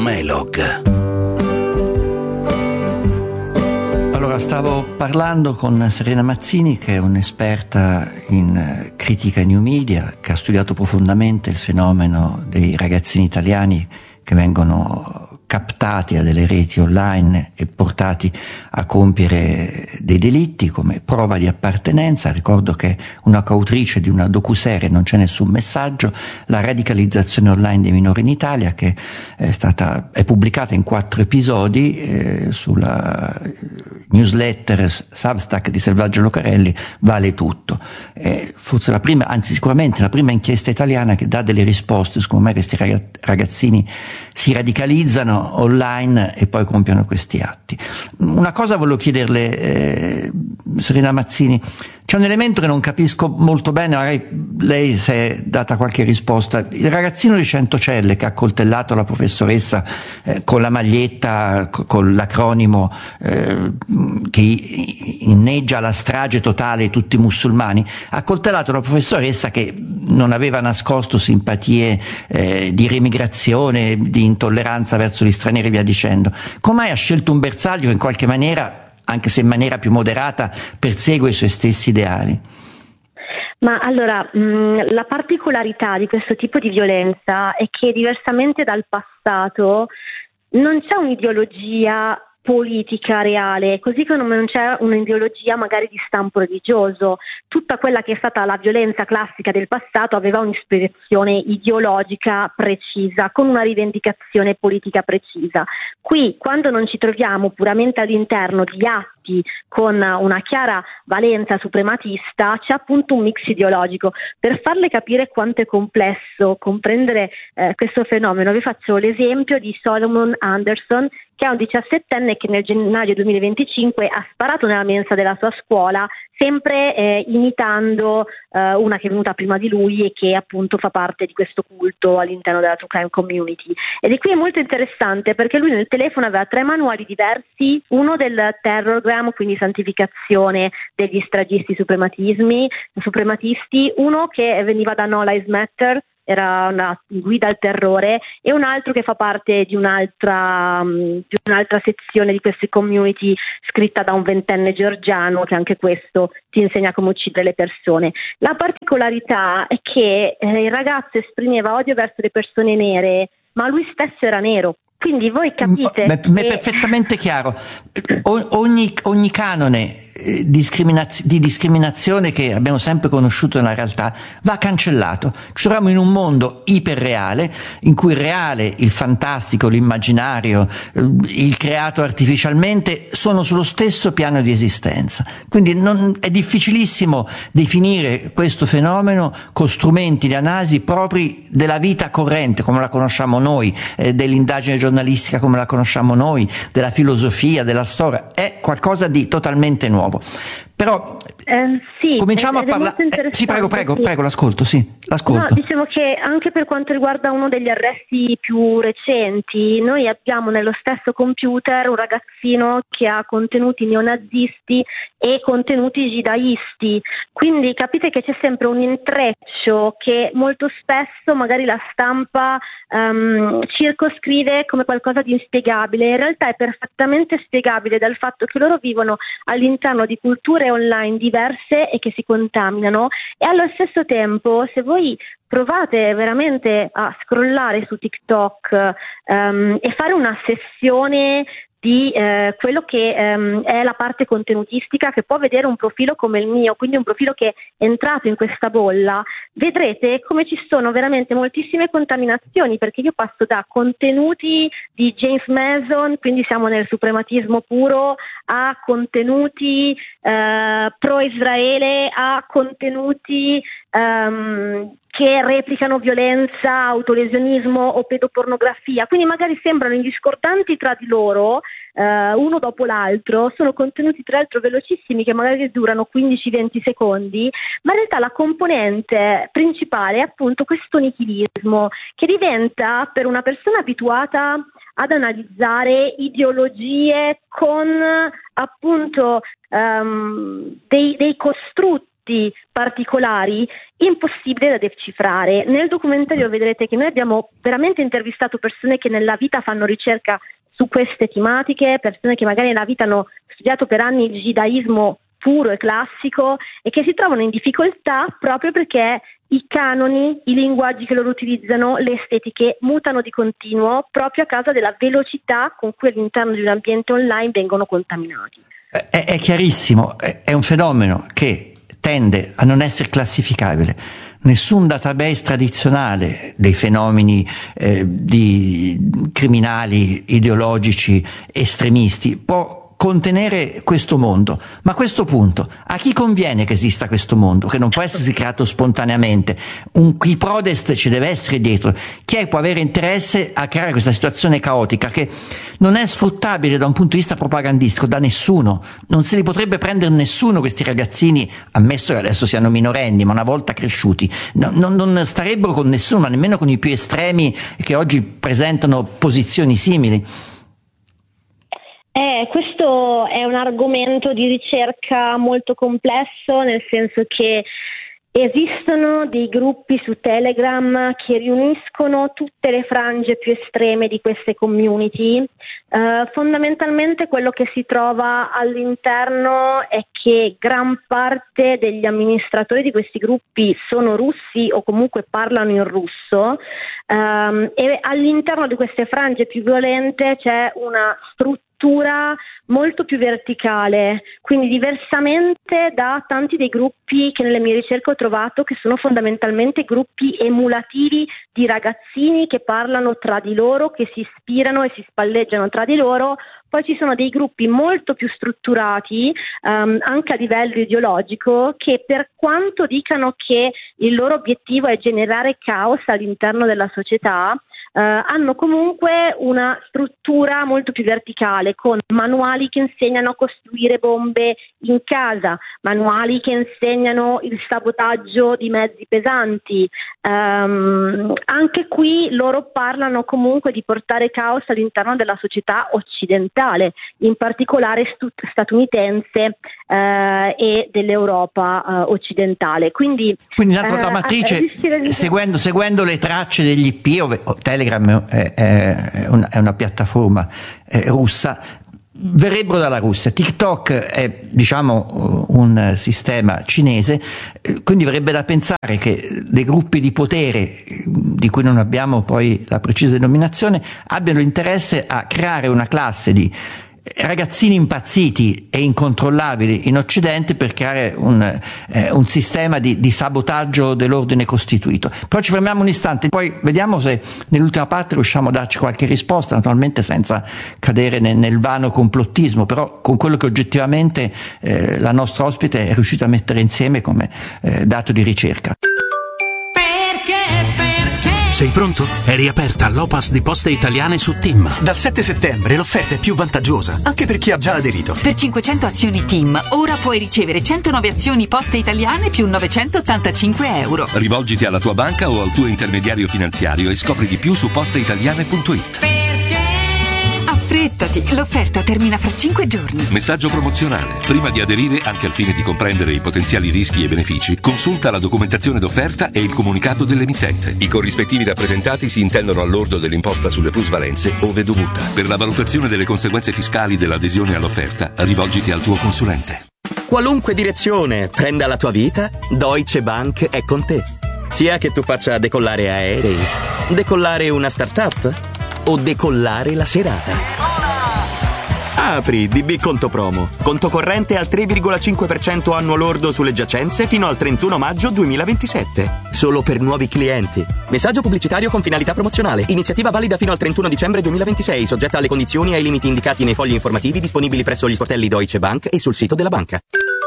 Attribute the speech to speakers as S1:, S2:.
S1: Melog.
S2: Allora, stavo parlando con Serena Mazzini, che è un'esperta in critica new media, che ha studiato profondamente il fenomeno dei ragazzini italiani che vengono captati a delle reti online e portati a compiere dei delitti come prova di appartenenza. Ricordo che è una coautrice di una docuserie, Non c'è nessun messaggio, la radicalizzazione online dei minori in Italia, che è pubblicata in 4 episodi sulla newsletter Substack di Selvaggio Lucarelli. Vale tutto. Forse la prima, anzi sicuramente la prima inchiesta italiana che dà delle risposte su come questi ragazzini si radicalizzano online e poi compiono questi atti. Una cosa volevo chiederle, Serena Mazzini. C'è un elemento che non capisco molto bene, magari lei si è data qualche risposta. Il ragazzino di Centocelle che ha accoltellato la professoressa con la maglietta, con l'acronimo che inneggia la strage totale di tutti i musulmani, ha accoltellato la professoressa che non aveva nascosto simpatie di remigrazione, di intolleranza verso gli stranieri e via dicendo. Come mai ha scelto un bersaglio che in qualche maniera, anche se in maniera più moderata, persegue i suoi stessi ideali?
S3: Ma allora, la particolarità di questo tipo di violenza è che, diversamente dal passato, non c'è un'ideologia politica reale, così come non c'è un'ideologia magari di stampo religioso. Tutta quella che è stata la violenza classica del passato aveva un'ispirazione ideologica precisa, con una rivendicazione politica precisa. Qui, quando non ci troviamo puramente all'interno di atti con una chiara valenza suprematista, c'è appunto un mix ideologico. Per farle capire quanto è complesso comprendere questo fenomeno, vi faccio l'esempio di Solomon Anderson, che è un 17enne che nel gennaio 2025 ha sparato nella mensa della sua scuola, sempre imitando una che è venuta prima di lui e che appunto fa parte di questo culto all'interno della True Crime Community. Ed è qui molto interessante perché lui nel telefono aveva 3 manuali diversi, uno del terrorgram, quindi santificazione degli stragisti suprematisti, uno che veniva da No Lives Matter, era una guida al terrore, e un altro che fa parte di un'altra sezione di queste community scritta da un 20enne georgiano, che anche questo ti insegna come uccidere le persone. La particolarità è che il ragazzo esprimeva odio verso le persone nere, ma lui stesso era nero. Quindi voi capite
S2: è perfettamente chiaro. Ogni canone di discriminazione che abbiamo sempre conosciuto nella realtà va cancellato. Ci troviamo in un mondo iperreale, in cui il reale, il fantastico, l'immaginario, il creato artificialmente sono sullo stesso piano di esistenza. Quindi è difficilissimo definire questo fenomeno con strumenti di analisi propri della vita corrente come la conosciamo noi, dell'indagine giornalistica come la conosciamo noi, della filosofia, della storia. È qualcosa di totalmente nuovo. Però
S3: sì,
S2: cominciamo a parlare. Sì, prego, l'ascolto.
S3: No, dicevo che anche per quanto riguarda uno degli arresti più recenti, noi abbiamo nello stesso computer un ragazzino che ha contenuti neonazisti e contenuti jihadisti, quindi capite che c'è sempre un intreccio che molto spesso magari la stampa circoscrive come qualcosa di inspiegabile. In realtà è perfettamente spiegabile dal fatto che loro vivono all'interno di culture online diverse e che si contaminano, e allo stesso tempo, se voi provate veramente a scrollare su TikTok e fare una sessione di quello che è la parte contenutistica, che può vedere un profilo come il mio, quindi un profilo che è entrato in questa bolla, vedrete come ci sono veramente moltissime contaminazioni, perché io passo da contenuti di James Mason, quindi siamo nel suprematismo puro, a contenuti pro-Israele, a contenuti che replicano violenza, autolesionismo o pedopornografia, quindi magari sembrano indiscordanti tra di loro, uno dopo l'altro, sono contenuti tra l'altro velocissimi che magari durano 15-20 secondi, ma in realtà la componente principale è appunto questo nichilismo, che diventa, per una persona abituata ad analizzare ideologie con appunto dei costrutti contesti particolari impossibile da decifrare. Nel documentario vedrete che noi abbiamo veramente intervistato persone che nella vita fanno ricerca su queste tematiche, persone che magari nella vita hanno studiato per anni il judaismo puro e classico e che si trovano in difficoltà proprio perché i canoni, i linguaggi che loro utilizzano, le estetiche mutano di continuo proprio a causa della velocità con cui all'interno di un ambiente online vengono contaminati.
S2: È chiarissimo, è un fenomeno che tende a non essere classificabile. Nessun database tradizionale dei fenomeni di criminali ideologici estremisti può contenere questo mondo. Ma a questo punto, a chi conviene che esista questo mondo, che non può essersi creato spontaneamente? Chi prodest ci deve essere dietro. Chi può avere interesse a creare questa situazione caotica che non è sfruttabile da un punto di vista propagandistico da nessuno? Non se li potrebbe prendere nessuno questi ragazzini, ammesso che adesso siano minorenni, ma una volta cresciuti non starebbero con nessuno, ma nemmeno con i più estremi che oggi presentano posizioni simili.
S3: Questo è un argomento di ricerca molto complesso, nel senso che esistono dei gruppi su Telegram che riuniscono tutte le frange più estreme di queste community. Fondamentalmente quello che si trova all'interno è che gran parte degli amministratori di questi gruppi sono russi o comunque parlano in russo, e all'interno di queste frange più violente c'è una struttura molto più verticale, quindi diversamente da tanti dei gruppi che nelle mie ricerche ho trovato, che sono fondamentalmente gruppi emulativi di ragazzini che parlano tra di loro, che si ispirano e si spalleggiano tra di loro. Poi ci sono dei gruppi molto più strutturati, anche a livello ideologico, che per quanto dicano che il loro obiettivo è generare caos all'interno della società, hanno comunque una struttura molto più verticale, con manuali che insegnano a costruire bombe in casa, manuali che insegnano il sabotaggio di mezzi pesanti. Anche qui loro parlano comunque di portare caos all'interno della società occidentale, in particolare statunitense e dell'Europa occidentale. Quindi
S2: la matrice, seguendo le tracce degli IP, Telegram è una piattaforma russa, verrebbero dalla Russia. TikTok è, diciamo, un sistema cinese, quindi verrebbe da pensare che dei gruppi di potere, di cui non abbiamo poi la precisa denominazione, abbiano interesse a creare una classe di ragazzini impazziti e incontrollabili in Occidente per creare un sistema di sabotaggio dell'ordine costituito. Però ci fermiamo un istante, poi vediamo se nell'ultima parte riusciamo a darci qualche risposta, naturalmente senza cadere nel vano complottismo, però con quello che oggettivamente la nostra ospite è riuscita a mettere insieme come dato di ricerca.
S1: Sei pronto? È riaperta l'Opas di Poste Italiane su TIM.
S4: Dal 7 settembre l'offerta è più vantaggiosa, anche per chi ha già aderito.
S5: Per 500 azioni TIM, ora puoi ricevere 109 azioni Poste Italiane più 985 euro.
S6: Rivolgiti alla tua banca o al tuo intermediario finanziario e scopri di più su posteitaliane.it.
S5: Affrettati, l'offerta termina fra 5 giorni.
S6: Messaggio promozionale. Prima di aderire, anche al fine di comprendere i potenziali rischi e benefici, consulta la documentazione d'offerta e il comunicato dell'emittente. I corrispettivi rappresentati si intendono al lordo dell'imposta sulle plusvalenze ove dovuta. Per la valutazione delle conseguenze fiscali dell'adesione all'offerta, rivolgiti al tuo consulente.
S4: Qualunque direzione prenda la tua vita, Deutsche Bank è con te. Sia che tu faccia decollare aerei, decollare una startup o decollare la serata. Apri DB Conto Promo. Conto corrente al 3,5% annuo lordo sulle giacenze fino al 31 maggio 2027. Solo per nuovi clienti. Messaggio pubblicitario con finalità promozionale. Iniziativa valida fino al 31 dicembre 2026, soggetta alle condizioni e ai limiti indicati nei fogli informativi disponibili presso gli sportelli Deutsche Bank e sul sito della banca.